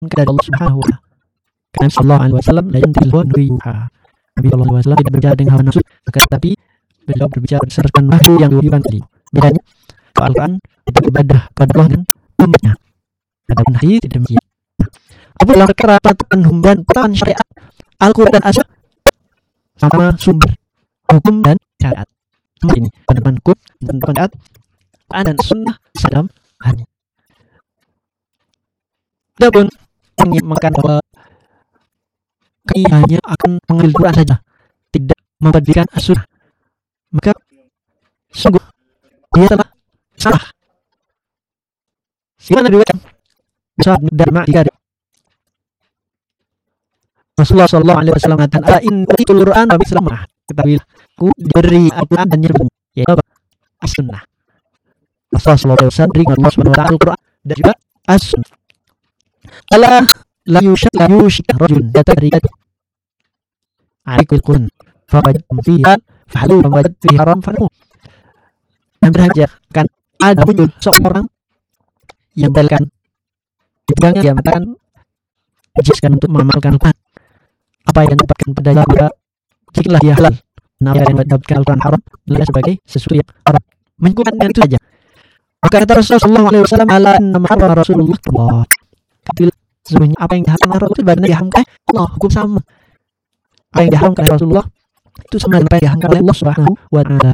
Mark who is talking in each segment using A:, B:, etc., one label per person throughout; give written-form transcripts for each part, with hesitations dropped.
A: kepada Allah Subhanahu wa taala. Karena sallallahu alaihi wasallam la yantiqu anil hawa. Nabi sallallahu alaihi wasallam tidak berbicara dengan hawa nafsu, tetapi beliau berbicara berdasarkan wahyu yang diwahyukan tadi. Bedanya Al-Quran itu ibadah kepada Allah dan umatnya. Adapun hadis tidak demikian. Apabila perkara penghambaan syariat Al-Quran dan As-Sunnah sama sumber hukum dan syariat. Semua ini pendapat hukum dan pendapat Al-Quran dan Sunnah sedang hanya. Adapun mengingatkan bahwa kami hanya akan mengambil Quran saja, tidak mempedulikan As-Sunnah, maka sungguh dia telah salah. Gimana diriwayatkan bisa Dharma jika Rasulullah sallallahu alaihi wasallam mengatakan, "Ala in utitul Qur'an wa mislamah." Ketahuilah, aku diberi Al-Quran dan yang yaitu As-Sunnah. Rasulullah sallallahu alaihi wasallam beri Allah Subhanahu wa taala Al-Quran dan juga As-Sunnah. Ala la yushak rajul yatarikat alikul Qur'an fa wajadtum fiha fa'alu wa wajad fihi haram fa'alu. Dan berhajar kan ada muncul seorang yang dalkan dipegangnya, dia mengatakan dijiskan untuk mengamalkan Al-Quran. Apa yang dapatkan padanya maka jikalau dia halal, nah yang mendapatkan Al-Quran haram adalah sebagai sesuatu yang haram. Menyebutkan dengan itu saja. Maka kata Rasulullah sallallahu alaihi wasallam, ala inna harrama Rasulullah Allah. Katalah sesungguhnya apa yang diharamkan Rasulullah itu benar diharamkan Allah, hukum sama. Apa yang diharamkan Rasulullah itu sama dengan apa yang diharamkan oleh Allah Subhanahu wa taala.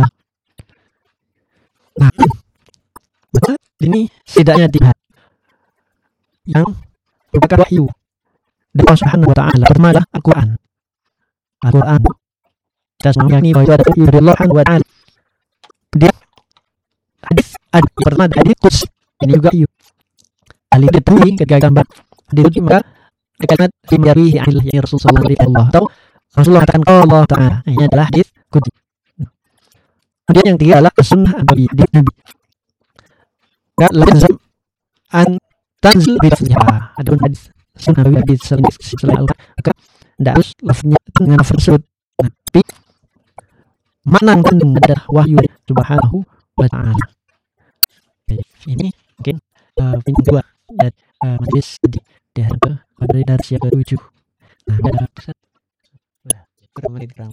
A: Nah, maka ini setidaknya tiga yang merupakan wahyu dari Allah Subhanahu wa taala. Pertama adalah Al-Quran. Al-Quran kita semua yakini bahwa itu ada wahyu dari Allah Subhanahu wa taala. Kemudian hadis, pertama ada hadis Quds, ini juga wahyu. Alif ditulis ketika gambar ditulis maka kalimat dimyarihi anil ya Rasulullah sallallahu alaihi wasallam atau Rasulullah katakan Allah taala, ini adalah hadis Quds. Kemudian yang ketiga adalah sunnah Nabi. Dan lazim an tanzil bi lafziha. Adapun hadis sunnah Nabi hadis selain Al-Quran, maka tidak harus lafaznya dengan lafaz tersebut. Tapi makna yang kandung adalah wahyu Subhanahu wa taala. Ini mungkin poin kedua dan majelis di daerah dari darsi yang ke-7. Nah, ada kurang menit kurang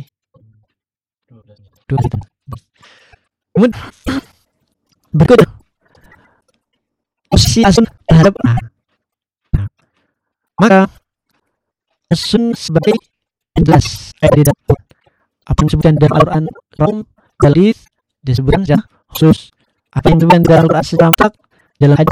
A: 2 menit. Kemudian berikutnya posisi As-Sunnah terhadap Al-Quran. Nah, maka As-Sunnah sebagai jelas di dalam apa yang disebutkan dalam Al-Quran dalil disebutkan secara khusus, apa yang disebutkan dalam Al-Quran secara mutlak dalam hadis